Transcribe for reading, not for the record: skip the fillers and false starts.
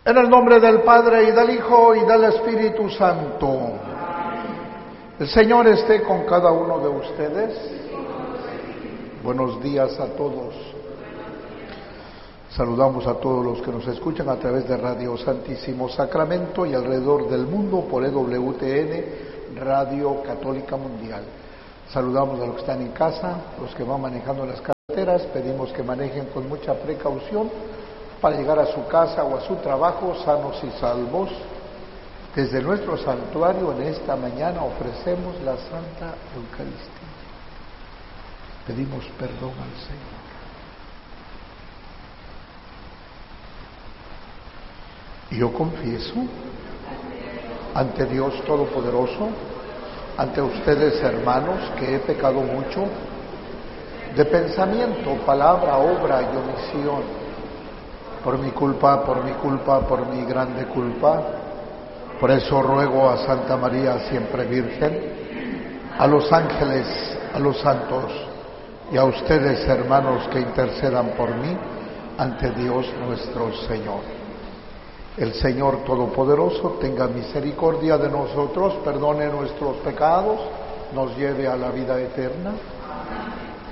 En el nombre del Padre, y del Hijo, y del Espíritu Santo. El Señor esté con cada uno de ustedes. Buenos días a todos. Saludamos a todos los que nos escuchan a través de Radio Santísimo Sacramento y alrededor del mundo por EWTN, Radio Católica Mundial. Saludamos a los que están en casa, los que van manejando las carreteras. Pedimos que manejen con mucha precaución para llegar a su casa o a su trabajo sanos y salvos. Desde nuestro santuario en esta mañana ofrecemos la Santa Eucaristía. Pedimos perdón al Señor. Y yo confieso ante Dios Todopoderoso, ante ustedes, hermanos, que he pecado mucho de pensamiento, palabra, obra y omisión, por mi culpa, por mi grande culpa. Por eso ruego a Santa María, siempre Virgen, a los ángeles, a los santos y a ustedes, hermanos, que intercedan por mí ante Dios nuestro Señor. El Señor Todopoderoso tenga misericordia de nosotros, perdone nuestros pecados, nos lleve a la vida eterna.